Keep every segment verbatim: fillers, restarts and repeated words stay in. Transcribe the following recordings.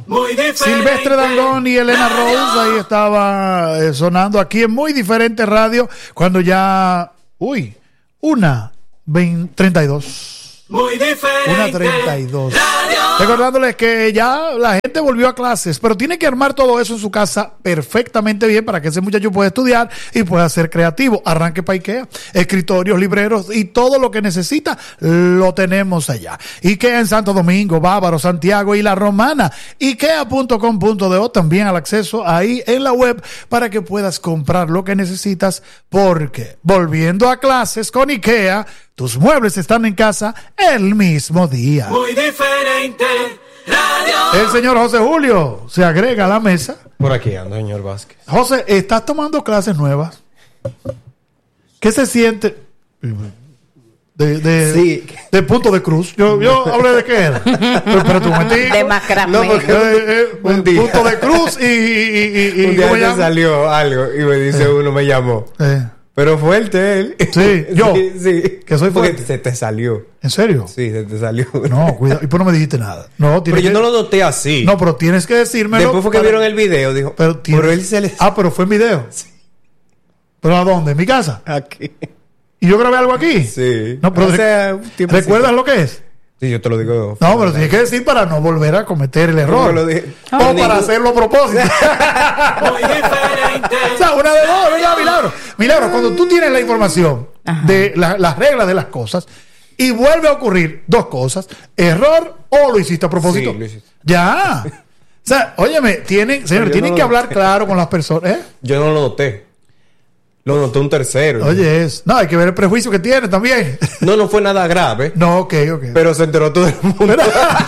Silvestre Dangond y Elena Rose, ahí estaba eh, sonando aquí en Muy Diferente Radio, cuando ya, uy, una treinta y dos. Muy diferente. Una treinta y dos. Recordándoles que ya la gente volvió a clases, pero tiene que armar todo eso en su casa perfectamente bien para que ese muchacho pueda estudiar y pueda ser creativo. Arranque para IKEA. Escritorios, libreros y todo lo que necesita lo tenemos allá. IKEA en Santo Domingo, Bávaro, Santiago y La Romana. IKEA punto com punto do, también al acceso ahí en la web para que puedas comprar lo que necesitas, porque volviendo a clases con IKEA, tus muebles están en casa el mismo día. Muy diferente radio. El señor José Julio se agrega a la mesa. Por aquí anda, señor Vázquez. José, ¿estás tomando clases nuevas? ¿Qué se siente? De, de, sí. de punto de cruz. Yo, yo hablé de qué era. Pero, pero tú me de macramé. No, porque, eh, eh, un día, punto de cruz y... y, y, y un día te salió algo y me dice uno, me llamó. Eh. Pero fuerte él. Sí, yo. Sí, sí. Que soy fuerte. Porque se te salió. ¿En serio? Sí, se te salió. No, cuidado. Y pues no me dijiste nada. No, pero yo que... no lo noté así. No, pero tienes que decírmelo. Después fue que para... vieron el video, dijo. Pero, tienes... pero él se le... Ah, pero fue en video. Sí. ¿Pero a dónde? ¿En mi casa? Aquí. ¿Y yo grabé algo aquí? Sí. No, pero o sea, ¿recuerdas lo que es? Sí, yo te lo digo. No, pero tienes que decir para no volver a cometer el error. Lo dije. O para ningún... hacerlo a propósito. Muy diferente. O sea, una de dos, ¿verdad, Milagro? Milagro, cuando tú tienes la información Ajá. de la, las reglas de las cosas y vuelve a ocurrir dos cosas, error o lo hiciste a propósito. Sí, lo hiciste. Ya. O sea, óyeme, tienen, señor, tienen no que hablar claro con las personas. ¿Eh? Yo no lo noté. Lo notó un tercero. Oye, es. No, hay que ver el prejuicio que tiene también. No, no fue nada grave. No, ok, ok. Pero se enteró todo el mundo.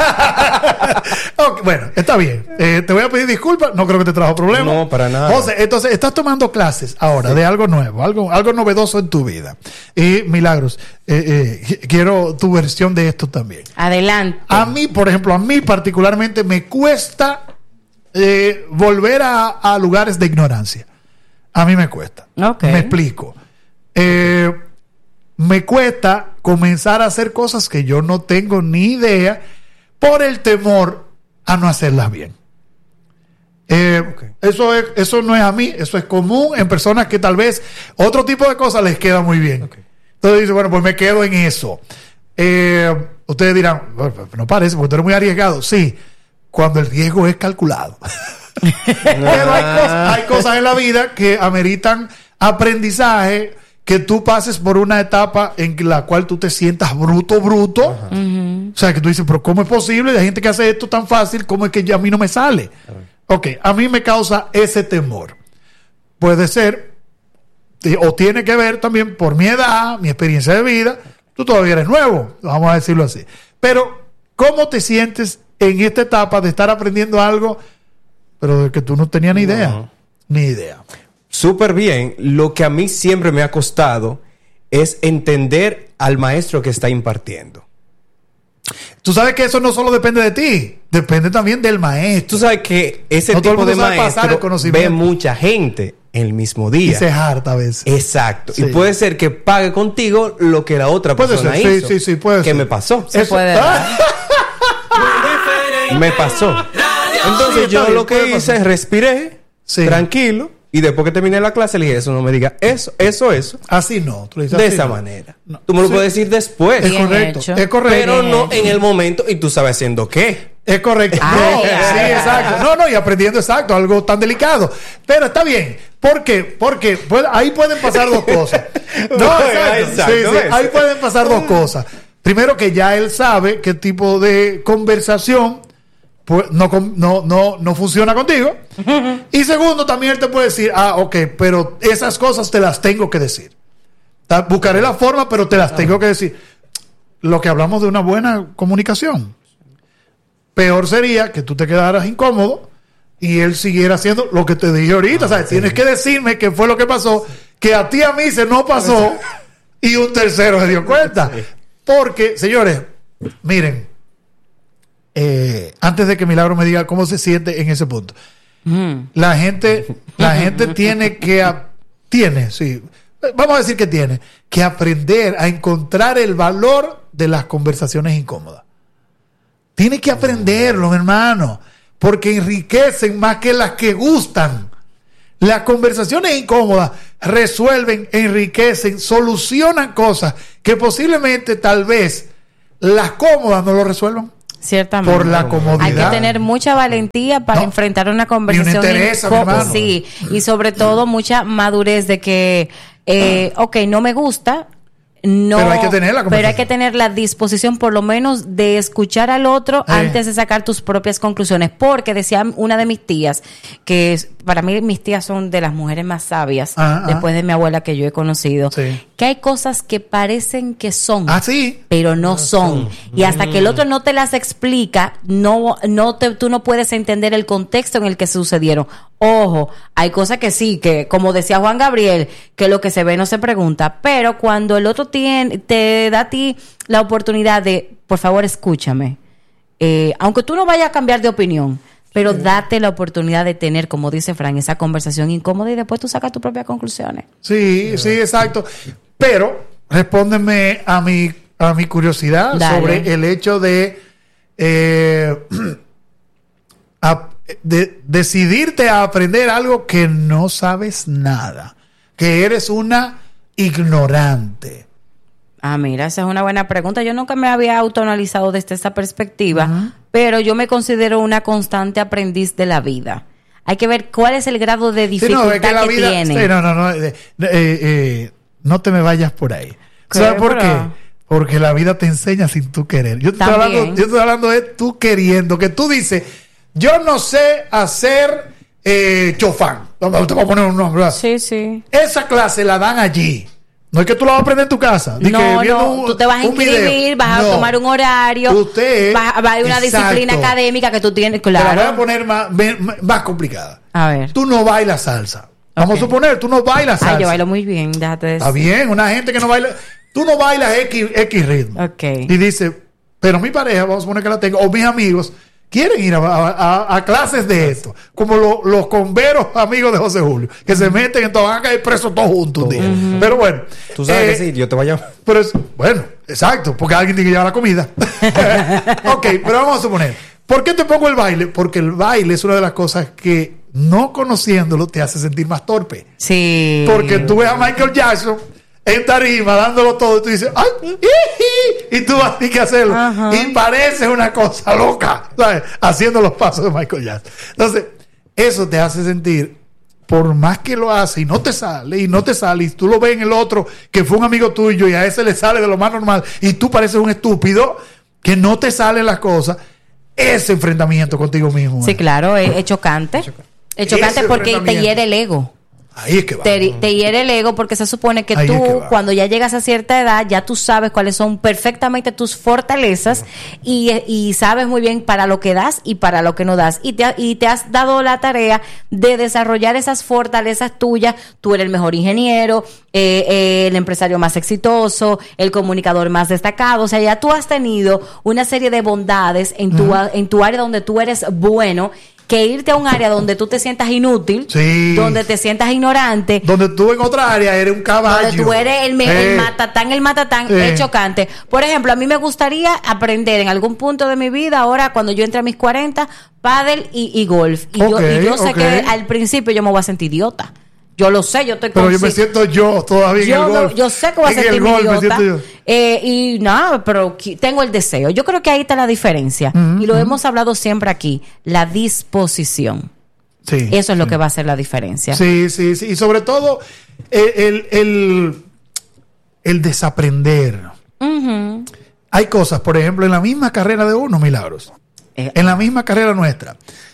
Okay, bueno, está bien. Eh, te voy a pedir disculpas. No creo que te trajo problemas. No, para nada. José, entonces, estás tomando clases ahora sí. de algo nuevo, algo, algo novedoso en tu vida. Y Milagros, eh, eh, quiero tu versión de esto también. Adelante. A mí, por ejemplo, a mí particularmente me cuesta eh, volver a, a lugares de ignorancia. A mí me cuesta. Okay. Me explico. Eh, me cuesta comenzar a hacer cosas que yo no tengo ni idea por el temor a no hacerlas bien. Eh, okay. eso, es, eso no es a mí, eso es común en personas que tal vez otro tipo de cosas les queda muy bien. Okay. Entonces dice, bueno, pues me quedo en eso. Eh, ustedes dirán, bueno, no parece, porque tú eres muy arriesgado. Sí, cuando el riesgo es calculado. Pero hay cosas, hay cosas en la vida que ameritan aprendizaje, que tú pases por una etapa en la cual tú te sientas bruto, bruto. Uh-huh. O sea, que tú dices, pero ¿cómo es posible? Hay gente que hace esto tan fácil, ¿cómo es que ya a mí no me sale? Uh-huh. Ok, a mí me causa ese temor. Puede ser, o tiene que ver también por mi edad, mi experiencia de vida. Tú todavía eres nuevo, vamos a decirlo así. Pero, ¿cómo te sientes en esta etapa de estar aprendiendo algo, pero de que tú no tenías ni idea? No. Ni idea. Súper bien. Lo que a mí siempre me ha costado es entender al maestro que está impartiendo. Tú sabes que eso no solo depende de ti, depende también del maestro. Tú sabes que ese no tipo de maestro ve mucha gente el mismo día. Y se harta a veces. Exacto. Sí. Y puede ser que pague contigo lo que la otra puede persona ser. hizo. Sí, sí, sí, puede ¿Qué ser. me pasó? Se eso. puede dar. Me pasó. Entonces sí, yo bien, lo que hice es respiré, sí. tranquilo, y después que terminé la clase le dije, eso no me diga eso, eso, eso. Así no. Tú le dices de así esa no. manera. No. Tú me lo sí. puedes decir después. Es correcto. Hecho. Es correcto. Pero Bien no hecho. en el momento, y tú sabes haciendo qué. Es correcto. Ay, no, ay, sí, ay, exacto. ay. No, no, y aprendiendo exacto, algo tan delicado. Pero está bien. ¿Por qué? Porque pues, ahí pueden pasar dos cosas. No, exacto. exacto sí, sí, ahí pueden pasar dos cosas. Primero, que ya él sabe qué tipo de conversación pues, no, no, no, no funciona contigo. Y segundo, también él te puede decir, ah, ok, pero esas cosas te las tengo que decir. Buscaré la forma, pero te las tengo que decir. Lo que hablamos de una buena comunicación. Peor sería que tú te quedaras incómodo y él siguiera haciendo lo que te dije ahorita. Ah, o sea, sí. Tienes que decirme qué fue lo que pasó, que a ti a mí se no pasó y un tercero se dio cuenta. Sí. Porque, señores, miren, eh, antes de que Milagro me diga cómo se siente en ese punto, mm. la gente, la gente tiene que, a, tiene, sí, vamos a decir que tiene, que aprender a encontrar el valor de las conversaciones incómodas. Tiene que aprenderlo, mi hermano. porque enriquecen más que las que gustan. Las conversaciones incómodas resuelven, enriquecen, solucionan cosas que posiblemente tal vez las cómodas no lo resuelvan. Ciertamente. Por la comodidad. Hay que tener mucha valentía para no, enfrentar una conversación. Ni una interesa, mi hermano. Sí, y sobre todo mucha madurez de que, eh, ok, no me gusta. No, pero hay que tener la pero hay que tener la disposición por lo menos de escuchar al otro eh. antes de sacar tus propias conclusiones, porque decía una de mis tías, que para mí mis tías son de las mujeres más sabias ah, después ah. de mi abuela que yo he conocido, sí. que hay cosas que parecen que son, ah, ¿sí? pero no, no son. son y hasta mm. que el otro no te las explica, no, no te, tú no puedes entender el contexto en el que sucedieron. Ojo, hay cosas que sí, que como decía Juan Gabriel, que lo que se ve no se pregunta, pero cuando el otro tiene, te da a ti la oportunidad de, por favor, escúchame, eh, aunque tú no vayas a cambiar de opinión, pero sí. date la oportunidad de tener, como dice Fran, esa conversación incómoda y después tú sacas tus propias conclusiones. Sí, sí, sí, exacto. Pero respóndeme a mi, a mi curiosidad Dale. sobre el hecho de... Eh, a, de decidirte a aprender algo que no sabes nada, que eres una ignorante. Ah, mira, esa es una buena pregunta. Yo nunca me había autoanalizado desde esa perspectiva, uh-huh. pero yo me considero una constante aprendiz de la vida. Hay que ver cuál es el grado de dificultad sí, no, es que, la que vida, tiene. Sí, no, no, no, eh, eh, eh, no te me vayas por ahí. ¿Sabes por qué? Porque la vida te enseña sin tú querer. Yo te estoy hablando, yo estoy hablando de tú queriendo, que tú dices... Yo no sé hacer eh, chofán. Te voy a poner un nombre. Sí, sí. Esa clase la dan allí. No es que tú la vas a aprender en tu casa. No, que no. Un, tú te vas a inscribir, video. vas no. a tomar un horario. Usted. Va a haber una exacto. disciplina académica que tú tienes, claro. Te la voy a poner más, más complicada. A ver. Tú no bailas salsa. Vamos okay. a suponer, tú no bailas salsa. Ah, yo bailo muy bien, déjate decir. Está bien, una gente que no baila. Tú no bailas X, X ritmo. Ok. Y dice, pero mi pareja, vamos a suponer que la tengo, o mis amigos. Quieren ir a, a, a clases de esto, como lo, los converos amigos de José Julio, que uh-huh. se meten en todo, van a caer presos todos juntos un día. Uh-huh. Pero bueno. Tú sabes eh, que sí, yo te voy a llamar. Pero es, bueno, exacto, porque alguien tiene que llevar la comida. Ok, pero vamos a suponer. ¿Por qué te pongo el baile? Porque el baile es una de las cosas que, no conociéndolo, te hace sentir más torpe. Sí. Porque tú ves a Michael Jackson en tarima, dándolo todo, y tú dices, ¡ay! Y tú vas a tener que hacerlo. Uh-huh. Y parece una cosa loca, ¿sabes? Haciendo los pasos de Michael Jackson. Entonces, eso te hace sentir, por más que lo hace y no te sale, y no te sale, y tú lo ves en el otro, que fue un amigo tuyo, y a ese le sale de lo más normal, y tú pareces un estúpido, que no te salen las cosas, ese enfrentamiento contigo mismo. Sí, ¿eh? Claro, es, es chocante. Es chocante, es chocante porque te hiere el ego. Ahí es que va. Te, te hiere el ego porque se supone que Ahí tú, es que cuando ya llegas a cierta edad, ya tú sabes cuáles son perfectamente tus fortalezas y, y sabes muy bien para lo que das y para lo que no das. Y te, y te has dado la tarea de desarrollar esas fortalezas tuyas. Tú eres el mejor ingeniero, eh, eh, el empresario más exitoso, el comunicador más destacado. O sea, ya tú has tenido una serie de bondades en tu, uh-huh. en tu área donde tú eres bueno, que irte a un área donde tú te sientas inútil, sí. donde te sientas ignorante, donde tú en otra área eres un caballo, donde tú eres el, eh. el matatán, el matatán, eh. es chocante. Por ejemplo, a mí me gustaría aprender en algún punto de mi vida, ahora cuando yo entre a mis cuarenta, pádel y, y golf. Y, okay, yo, y yo sé okay. que al principio yo me voy a sentir idiota. Yo lo sé, yo estoy Pero yo me siento yo todavía yo, en el golf. Yo sé que voy a sentirme idiota. Eh, y nada, pero tengo el deseo. Yo creo que ahí está la diferencia. Mm-hmm. Y lo mm-hmm. hemos hablado siempre aquí. La disposición. Sí. Eso es sí. lo que va a hacer la diferencia. Sí, sí, sí. Y sobre todo, el, el, el, el desaprender. Uh-huh. Hay cosas, por ejemplo, en la misma carrera de uno, Milagros. Eh, en la misma carrera nuestra.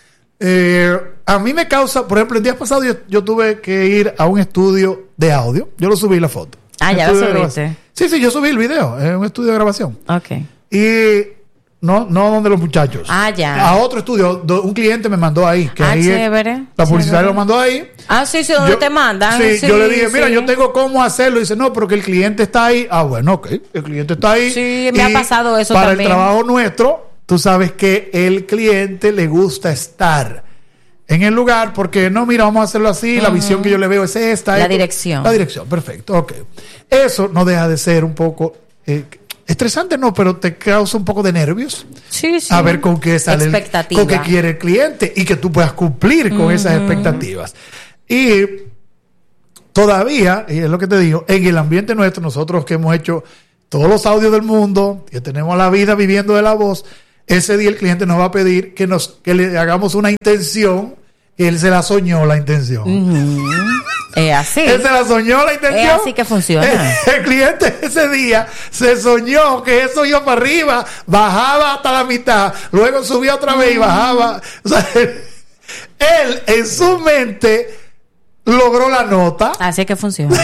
Eh, a mí me causa, por ejemplo, el día pasado yo, yo tuve que ir a un estudio de audio. Yo lo subí la foto. Ah, ya lo subiste. Sí, sí, yo subí el video. Es un estudio de grabación. Ok. Y no, no donde los muchachos. Ah, ya. A otro estudio. Un cliente me mandó ahí. Que ah, ahí chévere. La publicidad lo mandó ahí. Ah, sí, sí, donde yo, te mandan. Sí, sí, yo le dije, mira, sí. yo tengo cómo hacerlo. Y dice, no, pero que el cliente está ahí. Ah, bueno, ok. El cliente está ahí. Sí, me y ha pasado eso para también. Para el trabajo nuestro, tú sabes que el cliente le gusta estar en el lugar, porque no, mira, vamos a hacerlo así, uh-huh. la visión que yo le veo es esta. La esto. dirección. La dirección, perfecto, ok. Eso no deja de ser un poco, eh, estresante no, pero te causa un poco de nervios. Sí, sí. A ver con qué sale, el, con qué quiere el cliente y que tú puedas cumplir con uh-huh. esas expectativas. Y todavía, y es lo que te digo, en el ambiente nuestro, nosotros que hemos hecho todos los audios del mundo, que tenemos la vida viviendo de la voz, ese día el cliente nos va a pedir que nos que le hagamos una intención, que él se la soñó la intención. Uh-huh. Es así. Él se la soñó la intención. Es así que funciona. El, el cliente ese día se soñó que eso iba para arriba, bajaba hasta la mitad, luego subía otra vez y bajaba. O sea, él, él en su mente logró la nota. Así que funciona.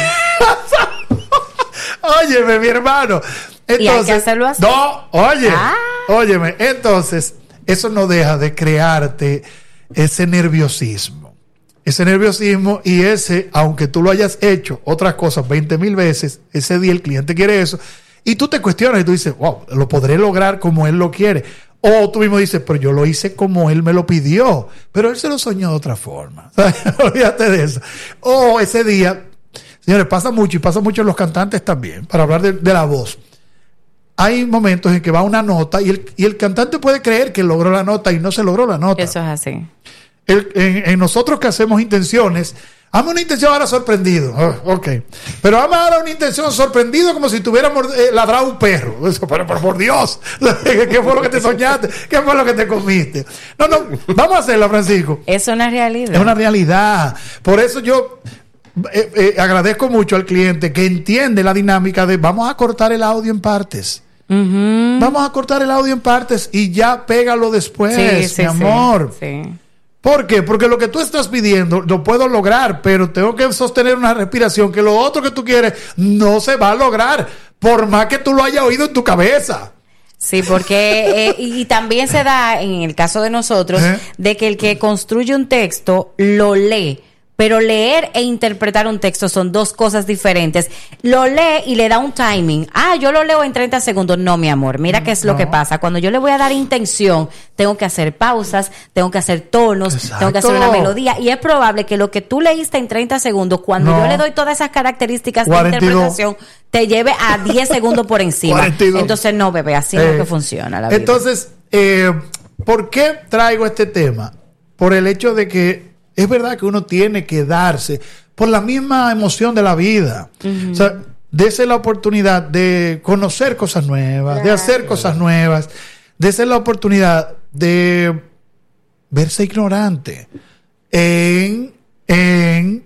Óyeme, mi hermano. Entonces, y hay que hacerlo así. No, oye, ah. óyeme. Entonces, eso no deja de crearte ese nerviosismo. Ese nerviosismo y ese, aunque tú lo hayas hecho otras cosas veinte mil veces, ese día el cliente quiere eso. Y tú te cuestionas y tú dices, wow, lo podré lograr como él lo quiere. O tú mismo dices, pero yo lo hice como él me lo pidió. Pero él se lo soñó de otra forma. Olvídate de eso. O ese día, señores, pasa mucho y pasa mucho en los cantantes también, para hablar de, de la voz. Hay momentos en que va una nota y el, y el cantante puede creer que logró la nota y no se logró la nota. Eso es así. El, en, en nosotros que hacemos intenciones, hazme una intención ahora sorprendido. Oh, ok. Pero hazme ahora una intención sorprendido como si tuviéramos eh, ladrado un perro. Eso, pero, pero por Dios, ¿qué fue lo que te soñaste? ¿Qué fue lo que te comiste? No, no, vamos a hacerlo, Francisco. Es una realidad. Es una realidad. Por eso yo eh, eh, agradezco mucho al cliente que entiende la dinámica de vamos a cortar el audio en partes. Uh-huh. Vamos a cortar el audio en partes y ya pégalo después, sí, sí, mi amor. Sí, sí. ¿Por qué? Porque lo que tú estás pidiendo lo puedo lograr, pero tengo que sostener una respiración que lo otro que tú quieres no se va a lograr, por más que tú lo hayas oído en tu cabeza. Sí, porque eh, y también se da en el caso de nosotros ¿Eh? de que el que construye un texto lo lee. Pero leer e interpretar un texto son dos cosas diferentes. Lo lee y le da un timing. Ah, yo lo leo en treinta segundos. No, mi amor. Mira qué es no. lo que pasa. Cuando yo le voy a dar intención, tengo que hacer pausas, tengo que hacer tonos, Exacto. tengo que hacer una melodía. Y es probable que lo que tú leíste en treinta segundos, cuando no. yo le doy todas esas características cuarenta y dos de interpretación, te lleve a diez segundos por encima. cuarenta y dos Entonces, no, bebé, así eh, no es que funciona la vida. Entonces, eh, ¿por qué traigo este tema? Por el hecho de que es verdad que uno tiene que darse por la misma emoción de la vida. Uh-huh. O sea, dese la oportunidad de conocer cosas nuevas, claro. de hacer cosas nuevas, dese la oportunidad de verse ignorante en, en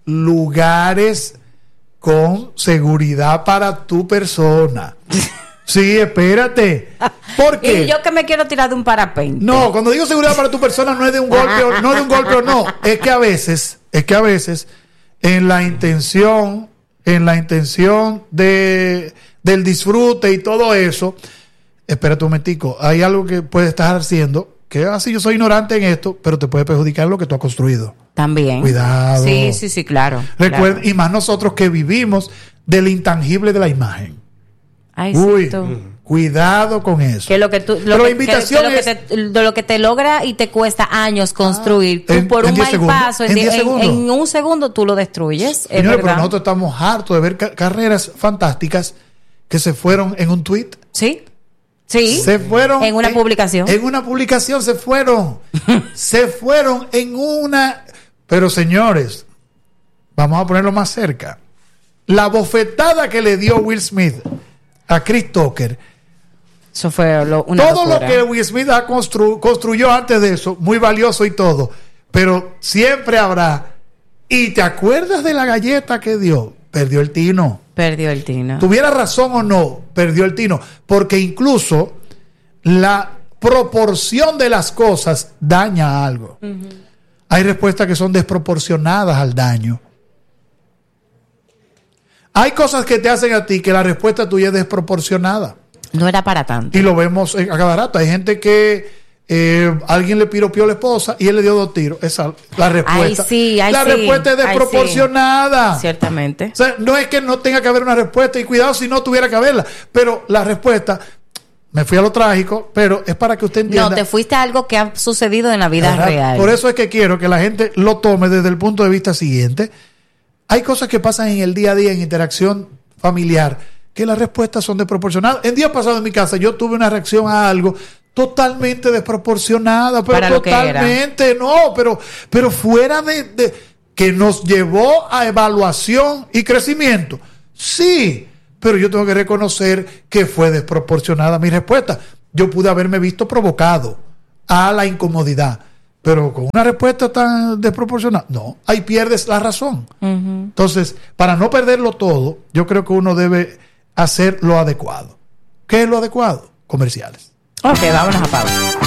lugares con seguridad para tu persona. Sí, espérate. ¿Por qué? Y yo que me quiero tirar de un parapente. No, cuando digo seguridad para tu persona no es de un golpe o no de un golpe o no, es que a veces, es que a veces en la intención, en la intención de del disfrute y todo eso, espérate un momentico, hay algo que puedes estar haciendo que así yo soy ignorante en esto, pero te puede perjudicar lo que tú has construido. También. Cuidado. Sí, sí, sí, claro. Recuerda, claro. Y más nosotros que vivimos del intangible de la imagen. Ay, Uy, sí, cuidado con eso. Que lo que tú, lo Pero que, la invitación que, que es, lo, que te, lo que te logra y te cuesta años construir, ah, tú en, por en un mal segundos, paso, en, en, en, en un segundo tú lo destruyes. Señores, es pero nosotros estamos hartos de ver ca- carreras fantásticas que se fueron en un tweet. Sí. Sí. Se fueron en una en, publicación. En una publicación se fueron. se fueron en una. Pero señores, vamos a ponerlo más cerca. La bofetada que le dio Will Smith a Chris Tucker. Eso fue lo, una todo locura. Lo que Will Smith ha constru- construyó antes de eso, muy valioso y todo, pero siempre habrá. ¿Y te acuerdas de la galleta que dio? Perdió el tino. Perdió el tino. Tuviera razón o no, perdió el tino, porque incluso la proporción de las cosas daña algo. Uh-huh. Hay respuestas que son desproporcionadas al daño. Hay cosas que te hacen a ti que la respuesta tuya es desproporcionada. No era para tanto. Y lo vemos a cada rato. Hay gente que eh, alguien le piropió a la esposa y él le dio dos tiros. Esa la respuesta. Ay, sí, ay, la sí, respuesta es desproporcionada. Sí. Ciertamente. O sea, no es que no tenga que haber una respuesta, y cuidado si no tuviera que haberla. Pero la respuesta, me fui a lo trágico, pero es para que usted entienda. No, te fuiste a algo que ha sucedido en la vida Ajá. real. Por eso es que quiero que la gente lo tome desde el punto de vista siguiente. Hay cosas que pasan en el día a día, en interacción familiar, que las respuestas son desproporcionadas. El día pasado en mi casa yo tuve una reacción a algo totalmente desproporcionada, pero Para totalmente, no, pero, pero fuera de, de que nos llevó a evaluación y crecimiento. Sí, pero yo tengo que reconocer que fue desproporcionada mi respuesta. Yo pude haberme visto provocado a la incomodidad, pero con una respuesta tan desproporcionada, no, ahí pierdes la razón. Uh-huh. Entonces, para no perderlo todo, yo creo que uno debe hacer lo adecuado. ¿Qué es lo adecuado? Comerciales. Ok, vámonos a pausa.